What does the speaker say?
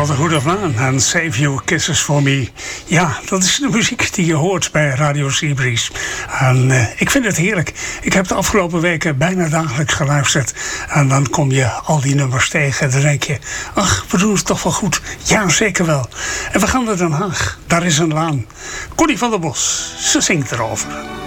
Brotherhood of Man en Save Your Kisses For Me. Ja, dat is de muziek die je hoort bij Radio Seabreeze. En ik vind het heerlijk. Ik heb de afgelopen weken bijna dagelijks geluisterd. En dan kom je al die nummers tegen. Dan denk je, ach, we doen het toch wel goed. Ja, zeker wel. En we gaan naar Den Haag. Daar is een laan. Connie van der Bos, ze zingt erover.